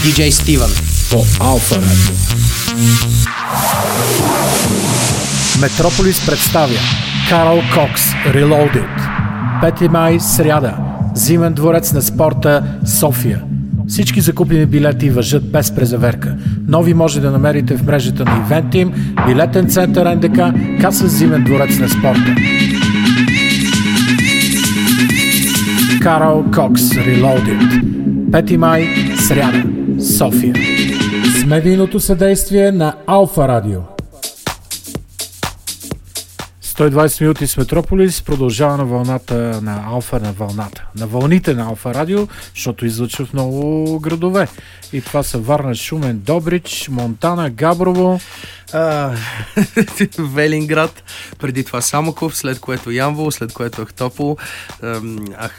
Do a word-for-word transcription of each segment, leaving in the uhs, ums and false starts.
диджей Стивън по Алфа Радио. Метрополис представя Карл Кокс Reloaded. пети май, сряда. Зимен дворец на спорта, София. Всички закупени билети важат без презаверка. Нови може да намерите в мрежата на Eventim, билетен център ен де ка, каса Зимен дворец на спорта. Карл Кокс Reloaded. пети май, сряда, София. С медийното съдействие на Алфа Радио. сто и двайсет минути с Метрополис продължава на вълната на Алфа, на вълната. На вълните на Алфа Радио, защото излъчва в много градове. И това са Варна, Шумен, Добрич, Монтана, Габрово. А, Велинград, преди това Самоков, след което Ямбол, след което Ахтопол, Ах,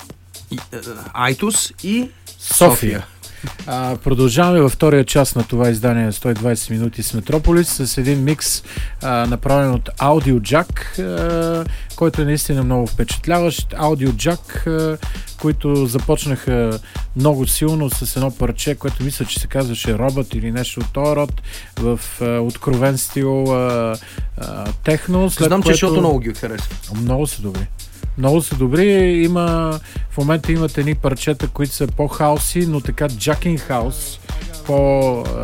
Айтос и София. София. А, продължаваме във втория част на това издание на сто и двайсет минути с Метрополис с един микс, а, направен от Audio Jack, а, който е наистина много впечатляващ. Audio Jack, а, които започнаха много силно с едно парче, което мисля, че се казваше Робът или нещо от този род, в а, откровен стил а, а, техно. След Знам, което... че защото много ги харесва. Много са добри. Много са добри. Има, в момента имат едни парчета, които са по-хауси, но така джакинг хаус, по а,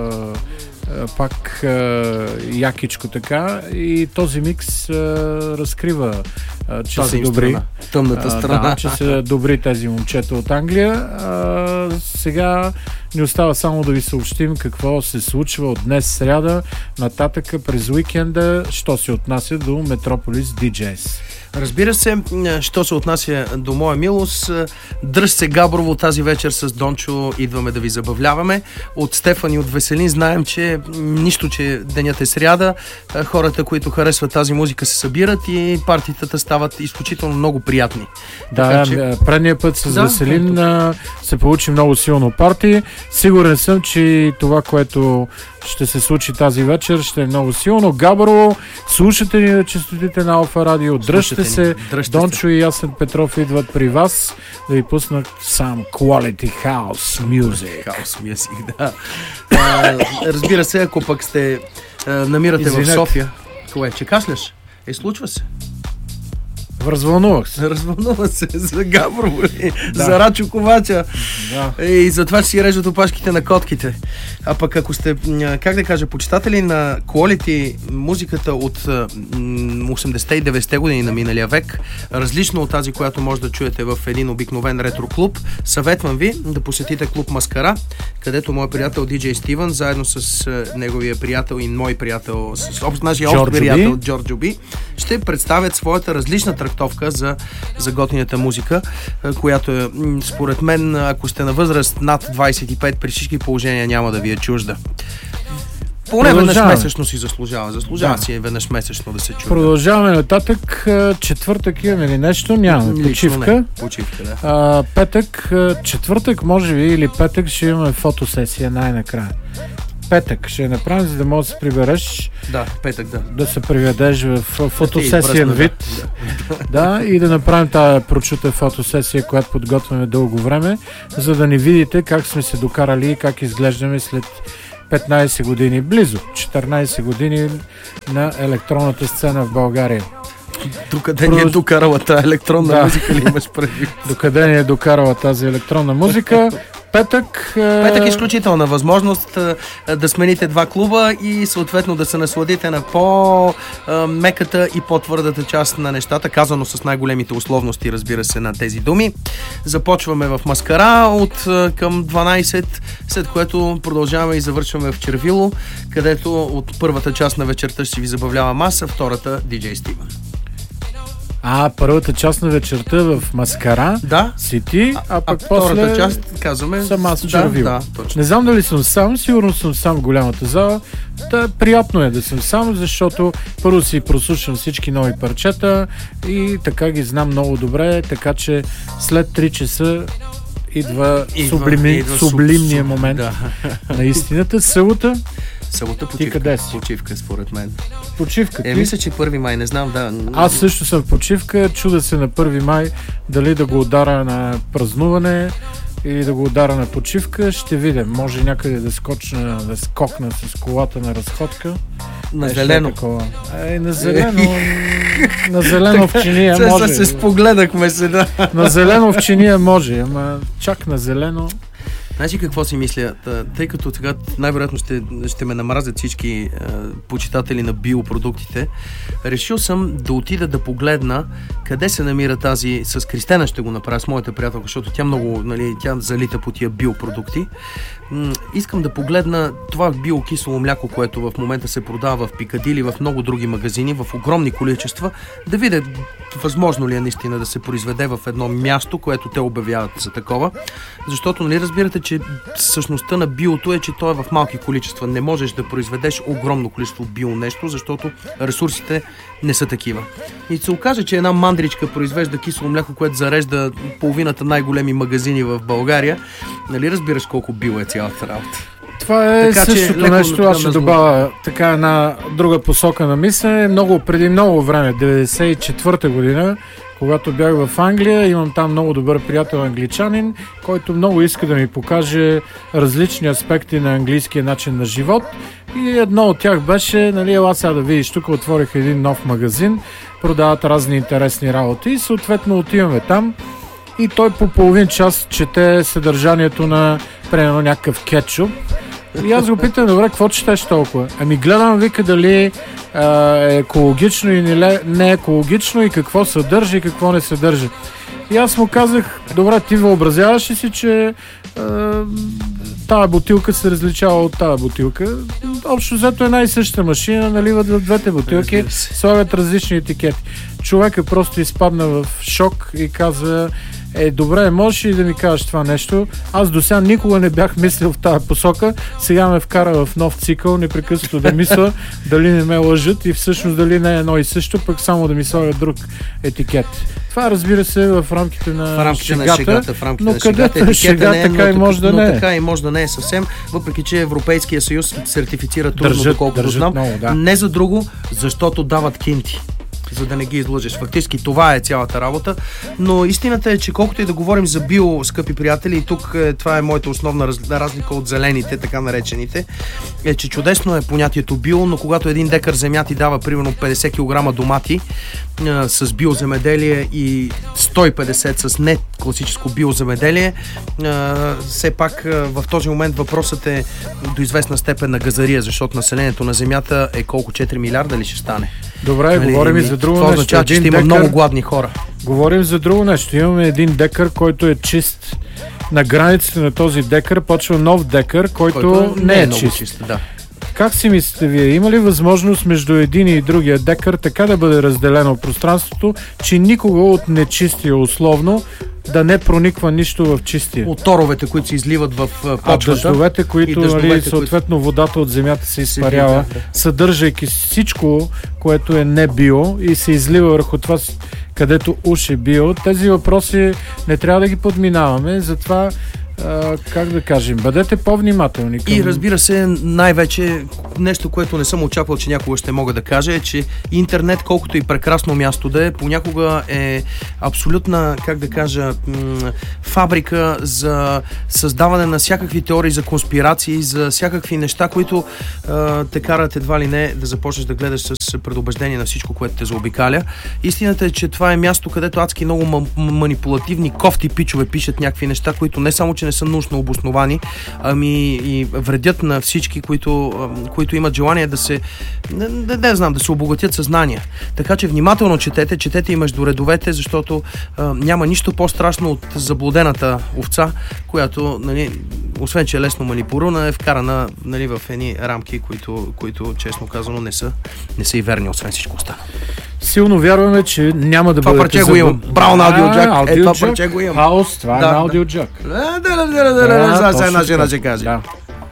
а, пак а, якичко така. И този микс а, разкрива, а, че Тази са добри. Страна. Тъмната страна. А, да, че са добри тези момчета от Англия. А, сега ни остава само да ви съобщим какво се случва от днес сряда нататъка през уикенда, що се отнася до Метрополис Диджейс. Разбира се, що се отнася до моя милост, дръж се Габрово тази вечер с Дончо, идваме да ви забавляваме. От Стефан и от Веселин знаем, че нищо, че денят е сряда, хората, които харесват тази музика, се събират и партитата стават изключително много приятни. Да, така, че... предния път с да, Веселин ето. се получи много силно парти. Сигурен съм, че това, което ще се случи тази вечер, ще е много силно. Габрово, слушате ни на честотите на Алфа Радио, дръжте се. Дръжте Дончо се. И Ясен Петров идват при вас да ви пуснат сам Quality House Music. House Music, да. А, разбира се, ако пък сте а, намирате Извинете. в София. Кое, че кашляш? Е, случва се. Развълнувах се. Развълнува се за Габрово, да. за Рачо Ковача да. и за това, че си режат опашките на котките. А пък ако сте, как да кажа, почитатели на quality музиката от осемдесетте и деветдесетте години на миналия век, различно от тази, която може да чуете в един обикновен ретро клуб, съветвам ви да посетите клуб Маскара, където моят приятел диджей Стивън, заедно с неговия приятел и мой приятел, с общ, нашия общ приятел Джорджо Би, ще представят своята различна трактовка за, за готинята музика, която е, според мен, ако сте на възраст над двайсет и пет, при всички положения няма да ви е чужда. Поне веднъж месечно си заслужава. Заслужава да. си веднъж месечно да се чуе. Продължаваме нататък. Четвъртък имаме ли нещо? Нямаме. Почивка. Не. Почивка, да. А, петък, четвъртък, може би, или петък ще имаме фотосесия най-накрая. Петък ще направим, за да можеш да се прибереш. Да, петък, да. Да се приведеш в фотосесиен вид. Да. да, и да направим тази прочута фотосесия, която подготвяме дълго време, за да ни видите как сме се докарали и как изглеждаме след петнайсет години, близо четиринайсет години на електронната сцена в България. Докъде Продъл... ни е докарала тази електронна да. музика, ли имаш предвид? Докъде ни е докарала тази електронна музика? Петък... Петък е изключителна възможност да смените два клуба и съответно да се насладите на по-меката и по-твърдата част на нещата, казано с най-големите условности, разбира се, на тези думи. Започваме в Маскара от към дванайсет, след което продължаваме и завършваме в Червило, където от първата част на вечерта ще ви забавлява маса, втората диджей Стивън. А, първата част на вечерта в Маскара, да. Сити, а, а пък а после втората част, казваме, съм аз да, Червил. Да, не знам дали съм сам, сигурно съм сам в голямата зала. Да, приятно е да съм сам, защото първо си прослушам всички нови парчета и така ги знам много добре, така че след три часа идва, идва, сублими, идва сублимния суб, момент да. на истината. Събота. Събота почивка. Ти къде си? Почивка, според мен. Почивка. Е, мисля, че първи май, не знам, да. Аз също съм в почивка, чуда се на първи май дали да го удара на празнуване, или да го удара на почивка, ще видим. Може някъде да скочна, да скокна с колата на разходка. На зелено. Ей, на зелено. На зелено в чиния може. Се спогледахме сега. На зелено в чиния може, ама чак на зелено. Знаеш ли какво си мисля? Тъй като сега най-вероятно ще, ще ме намразят всички е, почитатели на биопродуктите, решил съм да отида да погледна къде се намира тази, с Кристена ще го направя, с моята приятелка, защото тя много, нали, тя залита по тия биопродукти. М- искам да погледна това биокисело мляко, което в момента се продава в Пикадили, в много други магазини, в огромни количества, да видя възможно ли е наистина да се произведе в едно място, което те обявяват за такова. Защото, нали, разбирате, че същността на биото е, че то е в малки количества. Не можеш да произведеш огромно количество био нещо, защото ресурсите не са такива. И се окаже, че една мандричка произвежда кисело мляко, което зарежда половината най-големи магазини в България. Нали разбираш колко био е цялата работа? Това е така, същото нещо, аз ще добавя така една друга посока на мислене. Много, преди много време, деветдесет и четвърта година, когато бях в Англия, имам там много добър приятел англичанин, който много иска да ми покаже различни аспекти на английския начин на живот. И едно от тях беше, нали, ела сега да видиш, тук отворих един нов магазин, продават разни интересни работи и съответно отиваме там. И той по половин час чете съдържанието на, примерно, някакъв кетчуп. И аз го питам, добре, какво четеш толкова? Ами гледам, вика, дали а, е екологично и не, не екологично и какво съдържа и какво не съдържа. И аз му казах, добре, ти въобразяваш ли си, че а, тая бутилка се различава от тая бутилка? Общо взето една и съща машина, наливат в двете бутилки, слагат различни етикети. Човекът просто изпадна в шок и каза, е, добре, можеш ли да ми кажеш това нещо? Аз до сега никога не бях мислил в тази посока, сега ме вкара в нов цикъл, непрекъснато да мисля дали не ме лъжат и всъщност дали не е едно и също, пък само да ми слагат друг етикет. Това, разбира се, в рамките на в рамките шегата, на шегата, в рамките но на шегата, където шега не е, така но, и може да но, не е. така и може да не е съвсем, въпреки че Европейския съюз сертифицира трудно, Държат, доколкото държат знам. много, да. Не за друго, защото дават кинти, за да не ги излъжеш. Фактически това е цялата работа, но истината е, че колкото и да говорим за био, скъпи приятели, и тук е, това е моята основна раз, разлика от зелените, така наречените, е, че чудесно е понятието био, но когато един декар земя ти дава примерно петдесет килограма домати е, с биоземеделие и сто и петдесет с не класическо биоземеделие, е, все пак е, в този момент въпросът е до известна степен на газария, защото населението на земята е колко, четири милиарда ли ще стане? Добре, нали, говорим и за друго това нещо. Означава, че ще има декар, много гладни хора. Говорим за друго нещо. Имаме един декар, който е чист. На границите на този декар почва нов декар, който, който не, не е, е чист. чист да. Как си мислите вие? Има ли възможност между един и другия декар така да бъде разделено пространството, че никога от нечистия условно да не прониква нищо в чистия? От торовете, които се изливат в почвата. А дъждовете, които, дъждовете, нали, съответно които... водата от земята се изпарява, се съдържайки всичко, което е не био и се излива върху това, където уж е био. Тези въпроси не трябва да ги подминаваме, затова Uh, как да кажем, бъдете по-внимателни към... И разбира се, най-вече нещо, което не съм очаквал, че някога ще мога да кажа, е, че интернет, колкото и прекрасно място да е, понякога е абсолютна, как да кажа, м- фабрика за създаване на всякакви теории за конспирации, за всякакви неща, които а, те карат едва ли не да започнеш да гледаш с предубеждение на всичко, което те заобикаля. Истината е, че това е място, където адски много м- манипулативни кофти пичове пишат някакви неща, които не само, че не са научно обосновани, ами и вредят на всички, които, които имат желание да се, не, не, не знам, да се обогатят съзнания. Така че внимателно четете, четете и между редовете, защото а, няма нищо по-страшно от заблудената овца, която, нали, освен че е лесно манипулирана, е вкарана, нали, в едни рамки, които, които честно казано не са, не са и верни, освен всичко останало. Силно вярваме, че няма да това бъдете... Това парче го имам. Браво на аудиоджак. Аудио е, това парче го имам. Хаос, това да, е на аудиоджак. Да, да, да, да, да, да, да, сега една жена ще каже. Да.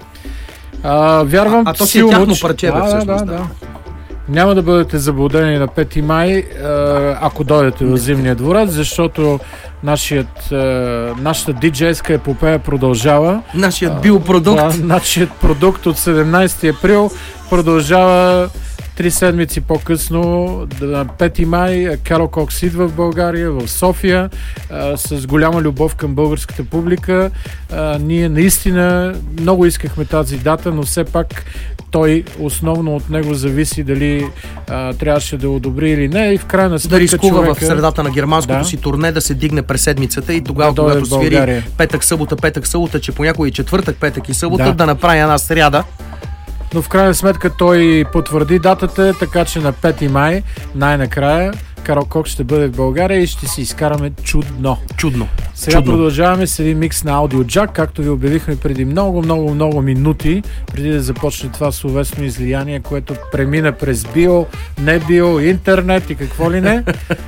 А, вярвам а, а то си е тяхно парче, бе, да, всъщност. Да, да, да. Няма да бъдете заблудени на пети май, ако дойдете в Зимния дворец, защото нашият, нашата диджейска епопея продължава. Нашият биопродукт. Да, нашият продукт от седемнайсети април продължава Три седмици по-късно, на пети май, Карл Кокс идва в България, в София, а, с голяма любов към българската публика. А, ние наистина много искахме тази дата, но все пак той, основно от него зависи дали а, трябваше да одобри или не, и в крайна сметка да рискува човека... в средата на германското да. си турне да се дигне през седмицата и тогава, да когато свири петък, събота, петък, събота, че понякога и четвъртък, петък и събота, да, да направи една сряда. Но в крайна сметка той потвърди датата, така че на пети май, най-накрая, Карл Кокс ще бъде в България и ще си изкараме чудно. Чудно. Сега чудно. Продължаваме с един микс на Audio Jack, както ви обявихме преди много, много, много минути, преди да започне това словесно излияние, което премина през био, не био, интернет и какво ли не.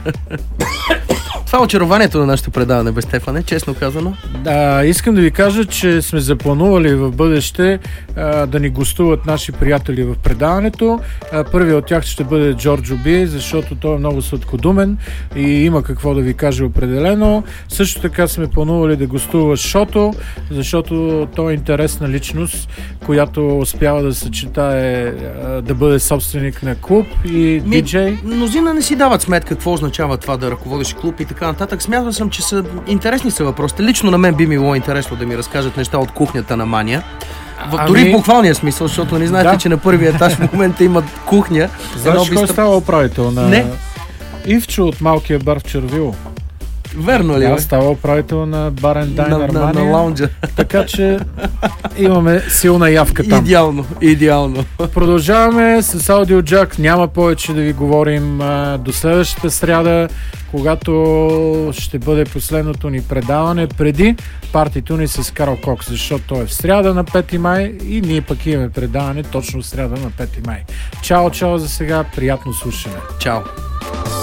Това е очарованието на нашето предаване, бе, Стефане, честно казано. Да, искам да ви кажа, че сме запланували в бъдеще а, да ни гостуват наши приятели в предаването. А, първият от тях ще бъде Джорджо Би, защото той е много сладкодумен и има какво да ви каже определено. Също така сме планували да гостува Шото, защото той е интересна личност, която успява да съчетае, а, да бъде собственик на клуб и Ми, диджей. Мнозина не си дават сметка какво означава това да ръководиш клуб и така нататък. Смятам съм, че са интересни са въпросите. Лично на мен би ми било интересно да ми разкажат неща от кухнята на Мания. В, ами... Дори в буквалния смисъл, защото не знаете, да. че на първия етаж в момента имат кухня. Знаеш кой става управител на... Не. Ивчо от малкия бар в Червило. Верно ли? Да, става управител на барен Дайнер на, Мания. на, на лаунджа. Така че имаме силна явка там. Идеално, идеално. Продължаваме с Audio Jack. Няма повече да ви говорим а, до следващата сряда, когато ще бъде последното ни предаване преди партито ни с Карл Кокс, защото той е в сряда на пети май и ние пък имаме предаване точно в сряда на пети май. Чао, чао за сега, приятно слушане. Чао.